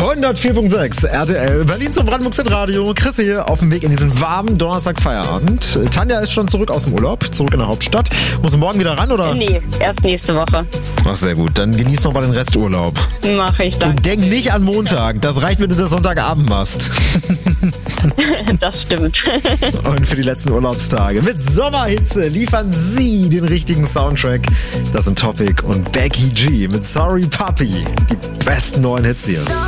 104.6 RTL, Berlin zum Brandenburg Radio. Chris hier auf dem Weg in diesen warmen Donnerstag-Feierabend. Tanja ist schon zurück aus dem Urlaub, zurück in der Hauptstadt. Muss morgen wieder ran, oder? Nee, erst nächste Woche. Ach, sehr gut. Dann genieß noch mal den Resturlaub. Mach ich dann. Und denk nicht an Montag. Das reicht, wenn du das Sonntagabend machst. Das stimmt. Und für die letzten Urlaubstage mit Sommerhitze liefern sie den richtigen Soundtrack. Das sind Topic und Becky G mit Sorry Puppy. Die besten neuen Hits hier.